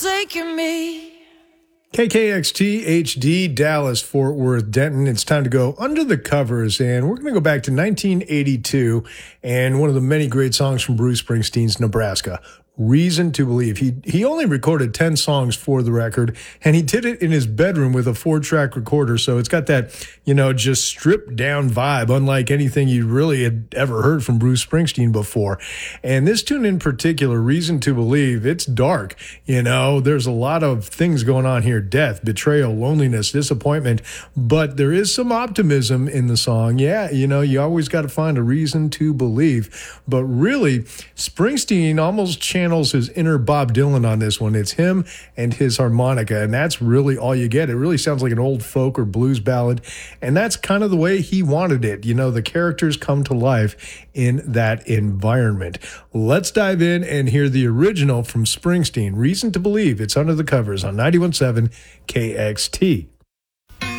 Taking me. KKXT HD, Dallas, Fort Worth, Denton. It's time to go under the covers, and we're going to go back to 1982 and one of the many great songs from Bruce Springsteen's Nebraska. Reason to Believe. He only recorded 10 songs for the record, and he did it in his bedroom with a 4-track recorder, so it's got that, just stripped down vibe, unlike anything you really had ever heard from Bruce Springsteen before. And this tune in particular, Reason to Believe, it's dark. There's a lot of things going on here: death, betrayal, loneliness, disappointment, but there is some optimism in the song. Yeah, you always got to find a reason to believe. But really, Springsteen almost channels his inner Bob Dylan on this one. It's him and his harmonica, and that's really all you get. It really sounds like an old folk or blues ballad, and that's kind of the way he wanted it. The characters come to life in that environment. Let's dive in and hear the original from Springsteen, Reason to Believe. It's under the covers on 91.7 KXT.